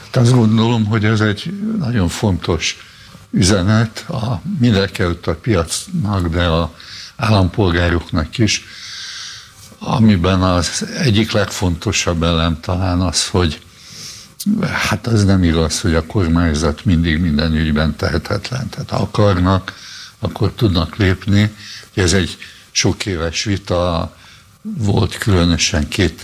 Azt gondolom, hogy ez egy nagyon fontos üzenet mindenekelőtt a piacnak, de az állampolgároknak is, amiben az egyik legfontosabb elem talán az, hogy hát az nem igaz, hogy a kormányzat mindig minden ügyben tehetetlen. Tehát ha akarnak, akkor tudnak lépni. Ez egy sok éves vita volt, különösen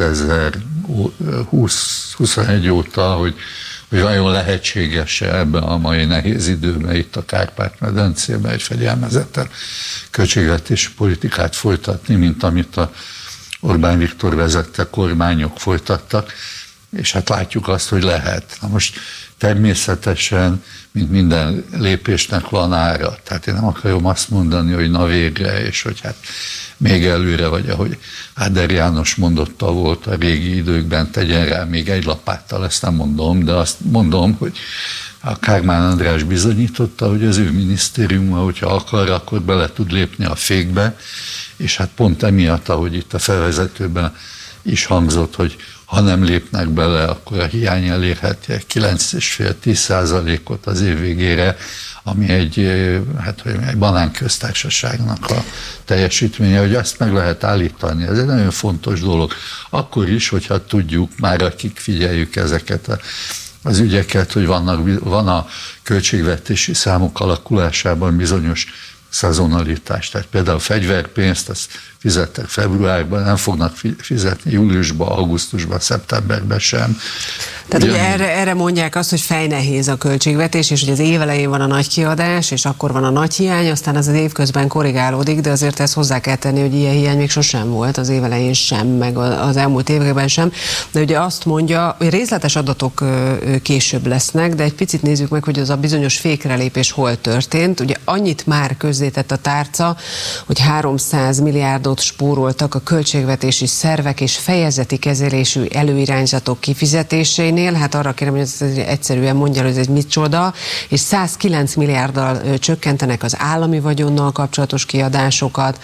2020-21 óta, hogy vajon lehetséges-e ebben a mai nehéz időben itt a Kárpát-medencében egy fegyelmezetten költségvetési politikát folytatni, mint amit a Orbán Viktor vezette kormányok folytattak, és hát látjuk azt, hogy lehet. Na most természetesen, mint minden lépésnek van ára. Tehát én nem akarom azt mondani, hogy na végre, és hogy hát még előre, vagy ahogy Áder János mondotta volt a régi időkben, tegyen rá még egy lapáttal, ezt nem mondom, de azt mondom, hogy a Kármán András bizonyította, hogy az ő minisztériuma, hogyha akar, akkor bele tud lépni a fékbe, és hát pont emiatt, ahogy itt a felvezetőben is hangzott, hogy ha nem lépnek bele, akkor a hiány elérheti 9,5-10%-ot az év végére, ami egy banánköztársaságnak a teljesítménye, hogy ezt meg lehet állítani. Ez egy nagyon fontos dolog. Akkor is, hogyha tudjuk, már akik figyeljük ezeket az ügyeket, hogy van a költségvetési számok alakulásában bizonyos szezonalitás. Tehát például a fegyverpénzt, azt fizettek februárban, nem fognak fizetni júliusban, augusztusban, szeptemberben sem. Tehát ugye erre mondják azt, hogy fejnehéz a költségvetés, és hogy az év elején van a nagy kiadás, és akkor van a nagy hiány, aztán az év közben korrigálódik, de azért ezt hozzá kell tenni, hogy ilyen hiány még sosem volt, az év elején sem, meg az elmúlt években sem. De ugye azt mondja, hogy részletes adatok később lesznek, de egy picit nézzük meg, hogy az a bizonyos fékrelépés hol történt. Ugye annyit már közzétett a tárca, hogy 300 milliárdot spóroltak a költségvetési szervek és fejezeti kezelésű előirányzatok kifizetésénél. Hát arra kérem, hogy ez egyszerűen mondja, hogy ez egy micsoda, és 109 milliárddal csökkentenek az állami vagyonnal kapcsolatos kiadásokat,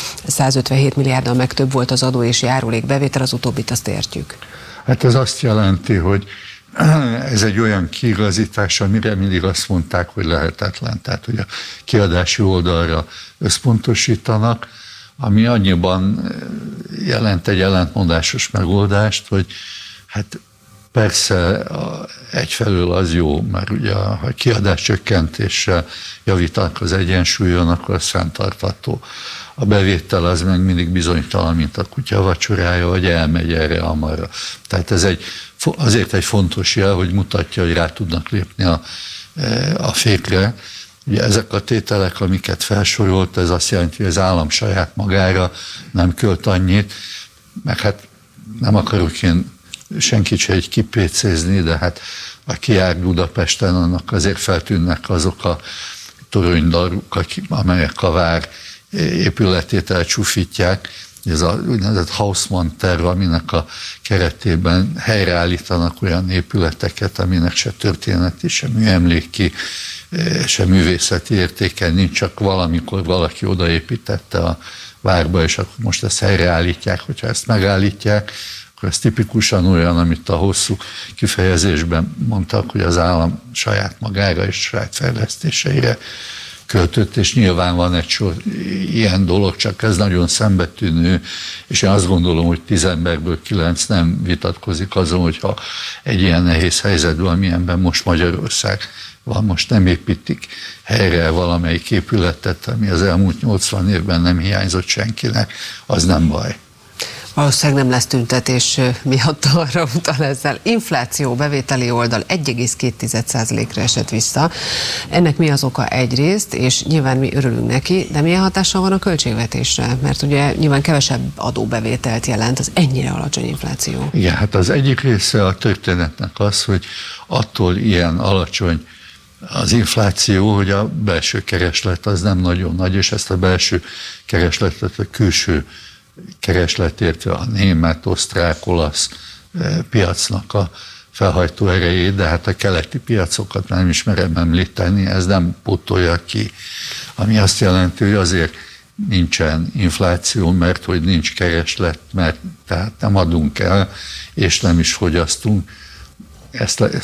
157 milliárddal meg több volt az adó és járulék bevétel, az utóbbit azt értjük. Hát ez azt jelenti, hogy ez egy olyan kiigazítás, amire mindig azt mondták, hogy lehetetlen. Tehát, hogy a kiadási oldalra összpontosítanak, ami annyiban jelent egy ellentmondásos megoldást, hogy hát persze egyfelől az jó, mert ugye ha kiadás csökkentéssel javítanak az egyensúlyon, akkor az fenntartható. A bevétel az meg mindig bizonytalan, mint a kutya vacsorája, hogy elmegy erre amarra. Tehát ez azért egy fontos jel, hogy mutatja, hogy rá tudnak lépni a fékre. Ugye ezek a tételek, amiket felsorolt, ez azt jelenti, hogy az állam saját magára nem költ annyit, meg hát nem akarok én senkit se egy kipécézni, de hát aki jár Budapesten, annak azért feltűnnek azok a toronydaruk, amelyek a vár épületét elcsúfítják. Ez az úgynevezett Haussmann terv, aminek a keretében helyreállítanak olyan épületeket, aminek se történeti, se műemléki, se művészeti értéke nincs, csak valamikor valaki odaépítette a várba, és akkor most ezt helyreállítják. Hogyha ezt megállítják, akkor ez tipikusan olyan, amit a hosszú kifejezésben mondtak, hogy az állam saját magára és saját fejlesztéseire költött, és nyilván van egy sor ilyen dolog, csak ez nagyon szembetűnő, és én azt gondolom, hogy 10 emberből 9 nem vitatkozik azon, hogyha egy ilyen nehéz helyzetben, amilyenben most Magyarország van, most nem építik helyre valamelyik épületet, ami az elmúlt 80 évben nem hiányzott senkinek, az nem baj. Valószínűleg nem lesz tüntetés miatt, arra utal ezzel. Infláció, bevételi oldal 1,2%-ra esett vissza. Ennek mi az oka egyrészt, és nyilván mi örülünk neki, de milyen hatással van a költségvetésre? Mert ugye nyilván kevesebb adóbevételt jelent az ennyire alacsony infláció. Igen, hát az egyik része a történetnek az, hogy attól ilyen alacsony az infláció, hogy a belső kereslet az nem nagyon nagy, és ezt a belső keresletet a külső kereslet, értve a német, osztrák, olasz piacnak a felhajtó erejét, de hát a keleti piacokat nem ismerem említeni, ez nem pótolja ki. Ami azt jelenti, hogy azért nincsen infláció, mert hogy nincs kereslet, mert tehát nem adunk el, és nem is fogyasztunk. Ezt